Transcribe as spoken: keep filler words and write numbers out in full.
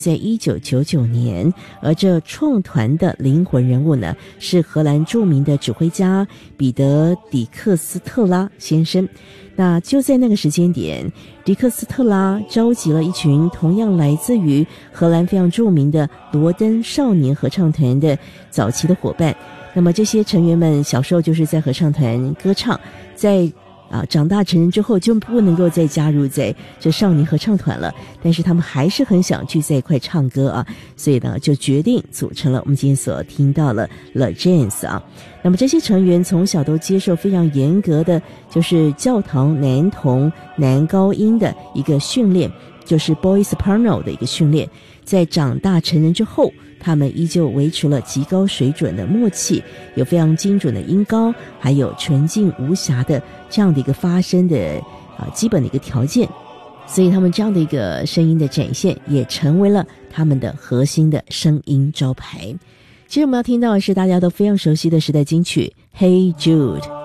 在一九九九年，而这创团的灵魂人物呢，是荷兰著名的指挥家彼得·迪克斯特拉先生。那就在那个时间点，迪克斯特拉召集了一群同样来自于荷兰非常著名的罗登少年合唱团的早期的伙伴。那么这些成员们小时候就是在合唱团歌唱，在啊，长大成人之后就不能够再加入在这少年合唱团了，但是他们还是很想聚在一块唱歌啊，所以呢就决定组成了我们今天所听到了 The Janes 啊。那么这些成员从小都接受非常严格的就是教堂男童男高音的一个训练，就是 Boy Soprano 的一个训练。在长大成人之后，他们依旧维持了极高水准的默契，有非常精准的音高，还有纯净无瑕的这样的一个发声的啊基本的一个条件，所以他们这样的一个声音的展现也成为了他们的核心的声音招牌。其实我们要听到的是大家都非常熟悉的时代金曲 Hey Jude。